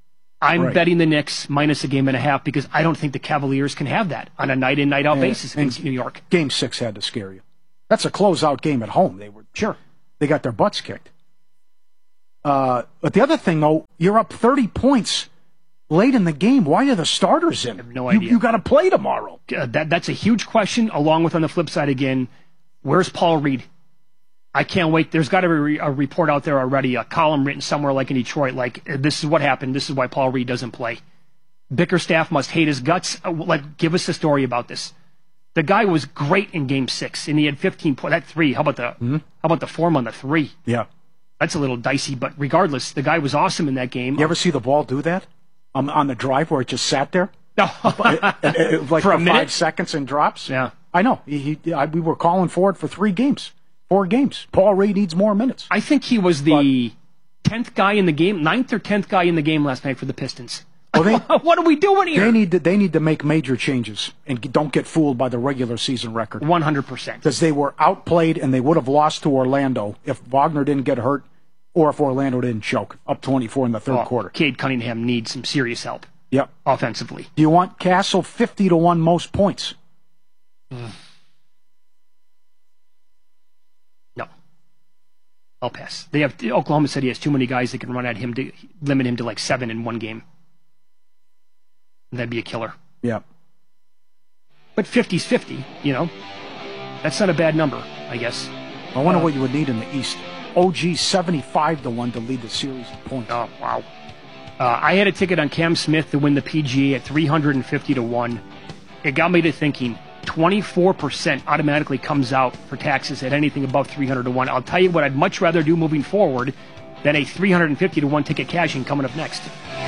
I'm Right. betting the Knicks minus a game and a half because I don't think the Cavaliers can have that on a night in, night out And- basis against and New York. Game six had to scare you. That's a closeout game at home. They were Sure. They got their butts kicked. Uh, but the other thing, though, you're up thirty points late in the game. Why are the starters in? No you, idea. You got to play tomorrow. Uh, that that's a huge question. Along with on the flip side again, where's Paul Reed? I can't wait. There's got to be a report out there already, a column written somewhere like in Detroit, like this is what happened. This is why Paul Reed doesn't play. Bickerstaff must hate his guts. Uh, Like, give us a story about this. The guy was great in Game Six, and he had fifteen points. That three. How about the Mm-hmm. how about the form on the three? Yeah. That's a little dicey, but regardless, the guy was awesome in that game. You ever see the ball do that? Um, on the drive where it just sat there? No. it, it, it, like For a for minute? five seconds and drops? Yeah. I know. He, he, I, we were calling for it for three games, four games. Paul Reed needs more minutes. I think he was the tenth guy in the game, ninth or tenth guy in the game last night for the Pistons. Well, they, what are we doing here? They need to, they need to make major changes and g- don't get fooled by the regular season record. one hundred percent. Because they were outplayed and they would have lost to Orlando if Wagner didn't get hurt or if Orlando didn't choke. Up twenty-four in the third Oh, quarter. Cade Cunningham needs some serious help. Yep. Offensively. Do you want Castle fifty to one most points? Mm. No. I'll pass. They have Oklahoma said he has too many guys that can run at him to limit him to like seven in one game. That'd be a killer. Yeah. But fifty's fifty, you know. That's not a bad number, I guess. I wonder Uh, what you would need in the East. O G seventy-five to one to lead the series in points. Oh, wow. Uh, I had a ticket on Cam Smith to win the P G A at three hundred fifty to one. It got me to thinking twenty-four percent automatically comes out for taxes at anything above three hundred to one. I'll tell you what I'd much rather do moving forward than a three hundred fifty to one ticket cashing coming up next.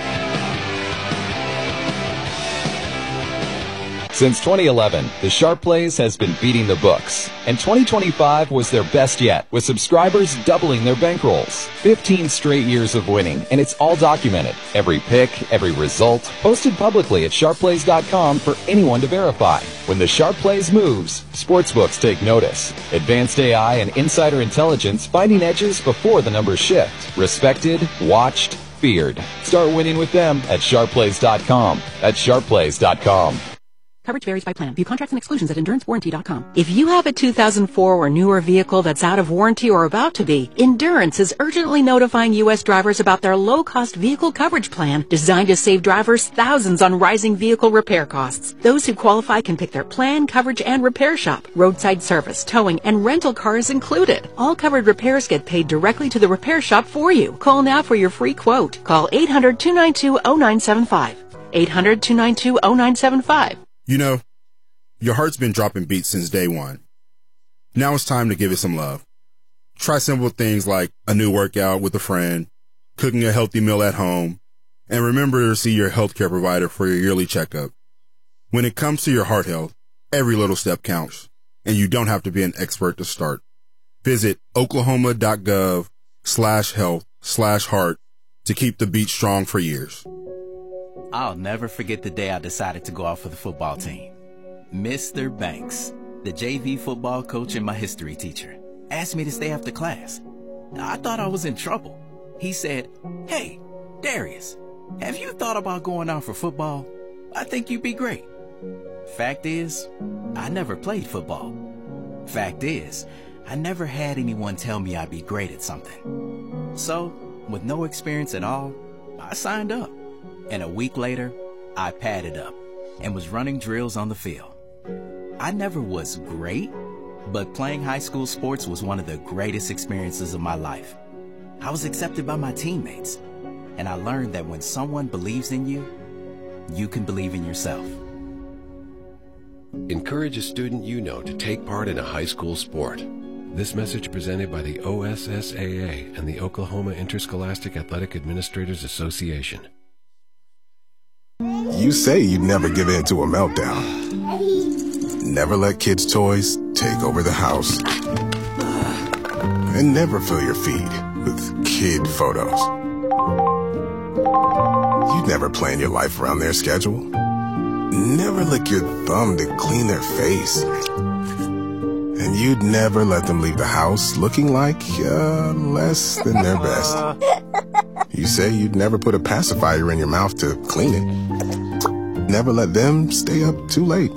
Since twenty eleven, the Sharp Plays has been beating the books, and twenty twenty-five was their best yet, with subscribers doubling their bankrolls. fifteen straight years of winning, and it's all documented. Every pick, every result, posted publicly at sharp plays dot com for anyone to verify. When the Sharp Plays moves, sportsbooks take notice. Advanced A I and insider intelligence finding edges before the numbers shift. Respected, watched, feared. Start winning with them at sharp plays dot com. That's sharp plays dot com. Coverage varies by plan. View contracts and exclusions at endurance warranty dot com. If you have a two thousand four or newer vehicle that's out of warranty or about to be, Endurance is urgently notifying U S drivers about their low-cost vehicle coverage plan designed to save drivers thousands on rising vehicle repair costs. Those who qualify can pick their plan, coverage, and repair shop. Roadside service, towing, and rental cars included. All covered repairs get paid directly to the repair shop for you. Call now for your free quote. Call eight hundred, two nine two, zero nine seven five. eight hundred, two nine two, zero nine seven five. You know, your heart's been dropping beats since day one. Now it's time to give it some love. Try simple things like a new workout with a friend, cooking a healthy meal at home, and remember to see your healthcare provider for your yearly checkup. When it comes to your heart health, every little step counts, and you don't have to be an expert to start. Visit oklahoma.gov slash health slash heart to keep the beat strong for years. I'll never forget the day I decided to go out for the football team. Mister Banks, the J V football coach and my history teacher, asked me to stay after class. I thought I was in trouble. He said, "Hey, Darius, have you thought about going out for football? I think you'd be great." Fact is, I never played football. Fact is, I never had anyone tell me I'd be great at something. So, with no experience at all, I signed up. And a week later, I padded up and was running drills on the field. I never was great, but playing high school sports was one of the greatest experiences of my life. I was accepted by my teammates, and I learned that when someone believes in you, you can believe in yourself. Encourage a student you know to take part in a high school sport. This message presented by the O S S A A and the Oklahoma Interscholastic Athletic Administrators Association. You say you'd never give in to a meltdown. Never let kids' toys take over the house. And never fill your feed with kid photos. You'd never plan your life around their schedule. Never lick your thumb to clean their face. And you'd never let them leave the house looking like uh, less than their best. You say you'd never put a pacifier in your mouth to clean it. Never let them stay up too late.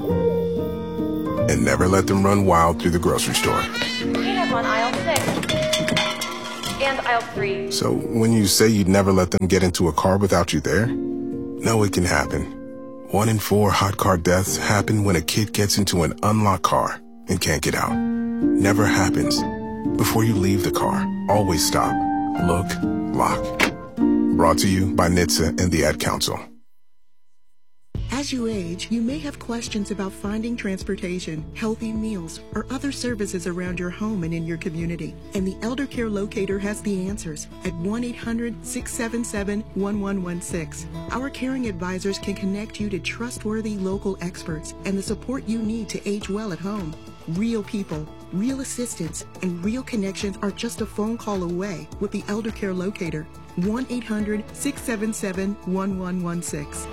And never let them run wild through the grocery store. Peanuts on aisle six. And aisle three. So when you say you'd never let them get into a car without you there, know it can happen. One in four hot car deaths happen when a kid gets into an unlocked car and can't get out. Never happens. Before you leave the car, always stop, look, lock. Brought to you by N H T S A and the Ad Council. As you age, you may have questions about finding transportation, healthy meals, or other services around your home and in your community. And the Elder Care Locator has the answers at one eight hundred, six seven seven, one one one six. Our caring advisors can connect you to trustworthy local experts and the support you need to age well at home. Real people, real assistance, and real connections are just a phone call away with the Elder Care Locator. one eight hundred, six seven seven, one one one six.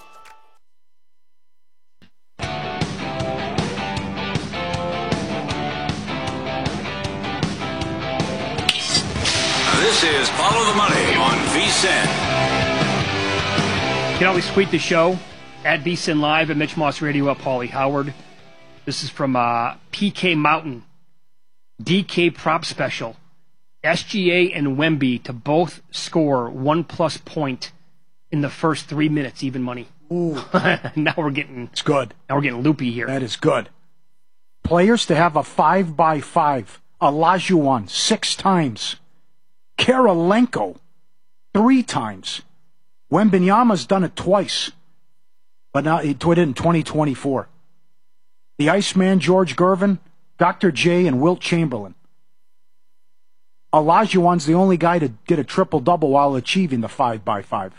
This is Follow the Money on V S I N. You can always tweet the show at V S I N Live at Mitch Moss Radio at Paulie Howard. This is from uh, P K Mountain. D K Prop Special. S G A and Wemby to both score one plus point in the first three minutes, even money. Ooh. Now we're getting... It's good. Now we're getting loopy here. That is good. Players to have a five by five. Olajuwon, six times. Kirilenko, three times. Wembanyama's done it twice, but now he did it in twenty twenty-four. The Iceman, George Gervin, Doctor J, and Wilt Chamberlain. Olajuwon's the only guy to get a triple-double while achieving the five by five.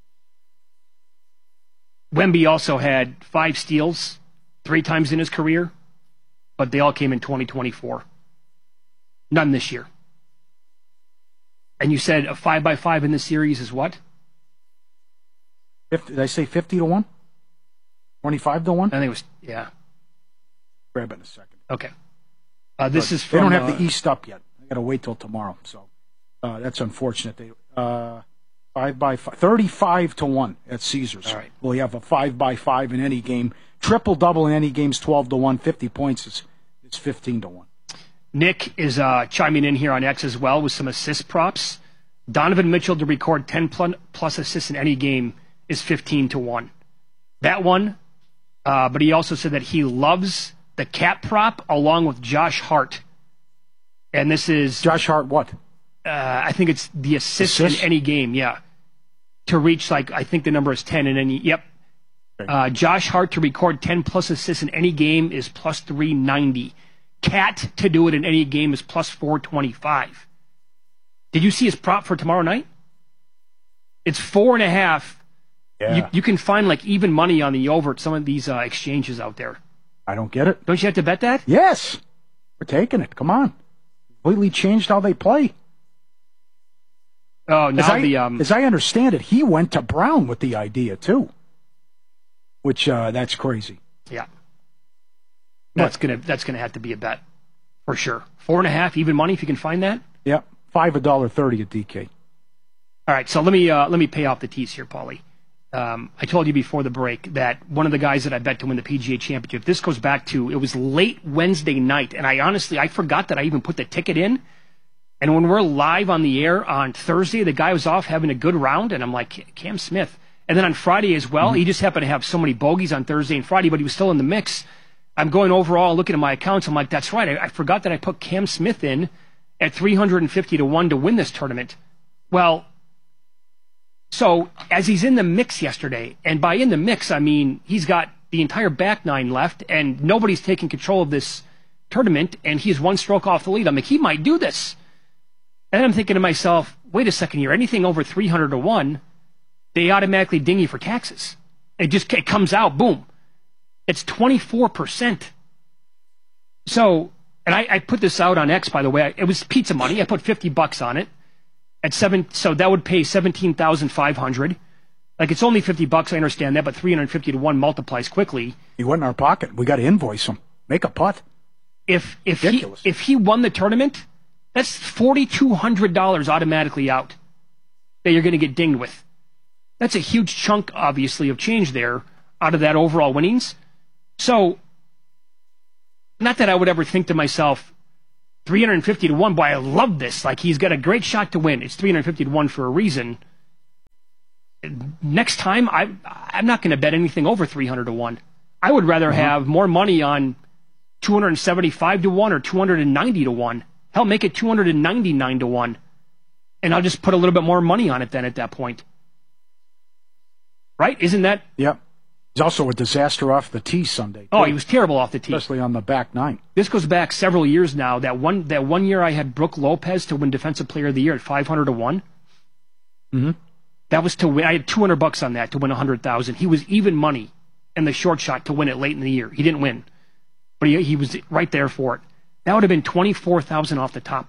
Wemby also had five steals three times in his career, but they all came in twenty twenty-four. None this year. And you said a five by five in this series is what? fifty, did I say fifty to one? Twenty-five to one? I think it was, yeah. Grab it in a second. Okay. Uh, this but is from... They don't have uh, the East up yet. I got to wait till tomorrow. So uh, that's unfortunate. They uh, five by five, thirty-five to one at Caesars. All right. Well, you have a five by five in any game. Triple double in any game's twelve to one. Fifty points is it's fifteen to one. Nick is uh, chiming in here on X as well with some assist props. Donovan Mitchell to record ten plus assists in any game is fifteen to one. That one, uh, but he also said that he loves the cat prop along with Josh Hart. And this is... Josh Hart what? Uh, I think it's the assist, Assist? in any game, yeah. To reach, like, I think the number is ten in any... Yep. Uh, Josh Hart to record ten plus assists in any game is plus three ninety. Cat to do it in any game is plus four twenty-five. Did you see his prop for tomorrow night? It's four and a half. Yeah. You, you can find like even money on the over at some of these uh, exchanges out there. I don't get it. Don't you have to bet that? Yes. We're taking it. Come on. Completely changed how they play. Oh, now as I, the... Um, as I understand it, he went to Brown with the idea, too. Which, uh, that's crazy. Yeah. That's gonna that's gonna have to be a bet for sure. Four and a half even money if you can find that. Yeah, five a dollar thirty at D K. All right, so let me uh, let me pay off the tees here, Paulie. Um, I told you before the break that one of the guys that I bet to win the P G A Championship. This goes back to it was late Wednesday night, and I honestly I forgot that I even put the ticket in. And when we're live on the air on Thursday, the guy was off having a good round, and I'm like, Cam Smith. And then on Friday as well, mm-hmm. he just happened to have so many bogeys on Thursday and Friday, but he was still in the mix. I'm going overall, looking at my accounts. I'm like, that's right. I, I forgot that I put Cam Smith in at three hundred fifty to one to win this tournament. Well, so as he's in the mix yesterday, and by in the mix, I mean he's got the entire back nine left, and nobody's taking control of this tournament, and he's one stroke off the lead. I'm like, he might do this. And I'm thinking to myself, wait a second here. Anything over three hundred to one, they automatically ding you for taxes. It just it comes out, boom. It's twenty-four percent. So, and I, I put this out on X, by the way. It was pizza money. I put fifty bucks on it. At seven, so that would pay seventeen thousand five hundred. Like, it's only fifty bucks, I understand that, but three hundred fifty to one multiplies quickly. He went in our pocket. We got to invoice him. Make a putt. If if he, if he won the tournament, that's four thousand two hundred dollars automatically out. that you're going to get dinged with. That's a huge chunk, obviously, of change there out of that overall winnings. So, not that I would ever think to myself, three hundred fifty to one, boy, I love this. Like, he's got a great shot to win. It's three hundred fifty to one for a reason. Next time, I, I'm not going to bet anything over three hundred to one. I would rather mm-hmm. have more money on two hundred seventy-five to one or two hundred ninety to one. Hell, make it two hundred ninety-nine to one. And I'll just put a little bit more money on it then at that point. Right? Isn't that? Yep. He's also a disaster off the tee Sunday, too. Oh, he was terrible off the tee. Especially on the back nine. This goes back several years now. That one that one year I had Brooke Lopez to win Defensive Player of the Year at five hundred to one. Mm-hmm. That was to win. I had two hundred bucks on that to win one hundred thousand. He was even money in the short shot to win it late in the year. He didn't win, but he, he was right there for it. That would have been twenty-four thousand off the top.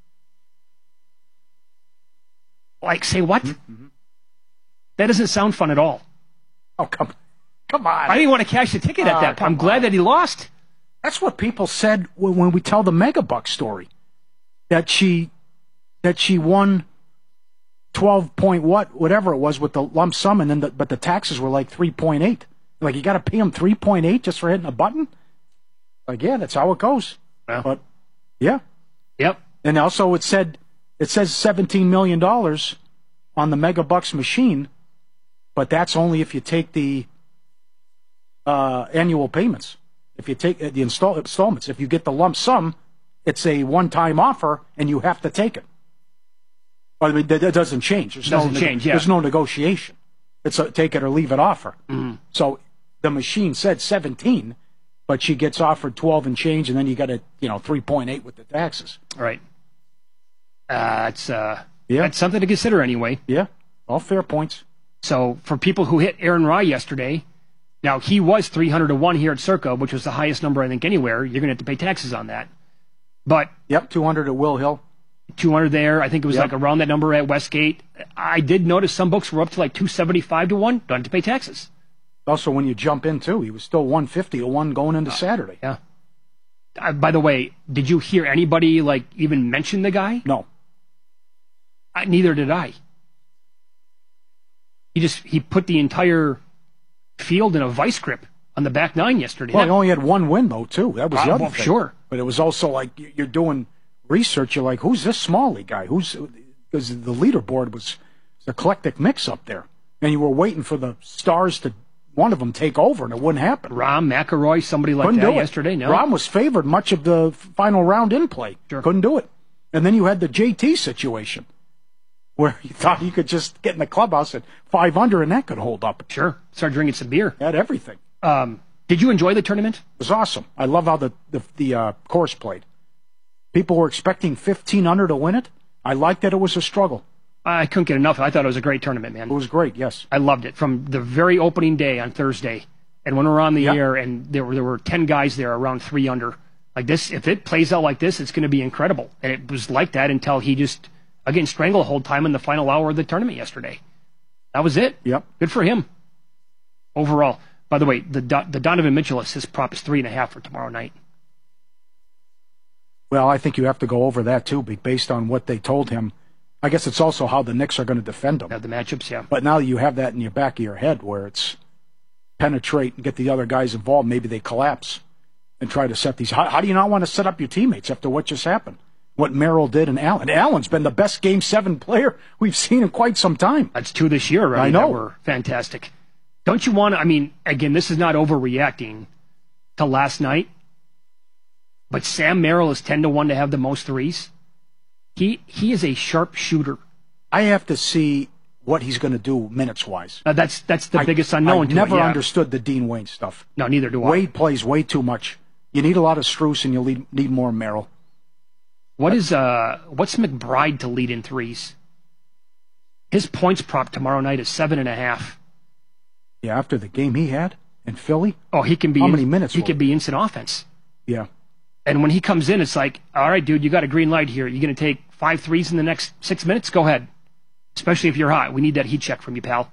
Like, say what? Mm-hmm. That doesn't sound fun at all. Oh, come Come on. I didn't want to cash the ticket at uh, that point. I'm glad on. that he lost. That's what people said when, when we tell the Megabuck story. That she that she won twelve point what, whatever it was with the lump sum, and then the, but the taxes were like three point eight. Like, you got to pay him three point eight just for hitting a button? Like, yeah, that's how it goes. Yeah. But, yeah. Yep. And also it said, it says seventeen million dollars on the Megabucks machine, but that's only if you take the uh, annual payments. If you take uh, the install installments. If you get the lump sum, it's a one-time offer, and you have to take it. I mean, that, that doesn't change. There's doesn't no, change, yeah. There's no negotiation. It's a take it or leave it offer. Mm-hmm. So the machine said seventeen, but she gets offered twelve and change, and then you got a you know three point eight with the taxes. Right. Uh, it's uh, yeah. That's something to consider anyway. Yeah, all fair points. So for people who hit Aaron Rye yesterday, now he was three hundred to one here at Circa, which was the highest number I think anywhere. You're going to have to pay taxes on that. But yep, two hundred at Will Hill. two hundred there. I think it was Yep. like around that number at Westgate. I did notice some books were up to like two seventy-five to one. Don't have to pay taxes. Also, when you jump in, too, he was still one fifty to one going into Saturday. Yeah. Uh, by the way, did you hear anybody like even mention the guy? No. Uh, neither did I. He just he put the entire field in a vice grip on the back nine yesterday. Well, That- he only had one win, though, too. That was the Uh, other well, thing. sure. But it was also like you- you're doing research. You're like, who's this Smalley guy? Who's because the leaderboard was an eclectic mix up there, and you were waiting for the stars to one of them take over, and it wouldn't happen. Rahm, McIlroy, somebody like Couldn't that do it. yesterday. No, Rahm was favored much of the final round in play. Sure. Couldn't do it. And then you had the J T situation, where you thought you could just get in the clubhouse at five under, and that could hold up. Sure. Start drinking some beer. Had everything. Um, did you enjoy the tournament? It was awesome. I love how the the, the uh, course played. People were expecting fifteen under to win it. I liked that it was a struggle. I couldn't get enough. I thought it was a great tournament, man. It was great, yes. I loved it from the very opening day on Thursday. And when we were on the Yep. air, and there were there were ten guys there around three under. Like this, if it plays out like this, it's going to be incredible. And it was like that until he just again stranglehold time in the final hour of the tournament yesterday. That was it. Yep. Good for him. Overall, by the way, the Do- the Donovan Mitchell assist prop is three and a half for tomorrow night. Well, I think you have to go over that too, be- based on what they told him. I guess it's also how the Knicks are going to defend him. Have the matchups, yeah. But now you have that in your back of your head, where it's penetrate and get the other guys involved. Maybe they collapse and try to set these. How, how do you not want to set up your teammates after what just happened? What Merrill did and Allen. Allen's been the best Game Seven player we've seen in quite some time. That's two this year already. I know. That were fantastic. Don't you want to? I mean, again, this is not overreacting to last night, but Sam Merrill is ten to one to have the most threes. He he is a sharp shooter. I have to see what he's going to do minutes wise. Uh, that's that's the I, biggest unknown. I to never it, yeah. understood the Dean Wayne stuff. No, neither do I. Wade plays way too much. You need a lot of Strus, and you need, need more Merrill. What is uh what's McBride to lead in threes? His points prop tomorrow night is seven and a half. Yeah, after the game he had in Philly. Oh, he can be. How in, many minutes? He were could it? be instant offense. Yeah. And when he comes in, it's like, all right, dude, you got a green light here. You're going to take five threes in the next six minutes? Go ahead. Especially if you're hot. We need that heat check from you, pal.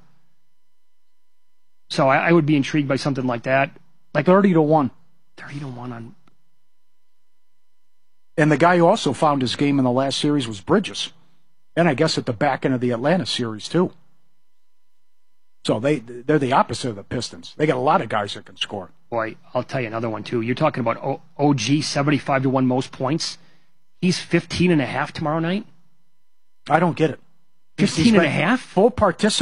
So I, I would be intrigued by something like that. Like thirty to one. thirty to one on. And the guy who also found his game in the last series was Bridges. And I guess at the back end of the Atlanta series, too. So they, they're the opposite of the Pistons. They got a lot of guys that can score. Boy, I'll tell you another one, too. You're talking about o- OG, seventy-five to one most points. He's fifteen and a half tomorrow night. I don't get it. fifteen and a half? Full participation.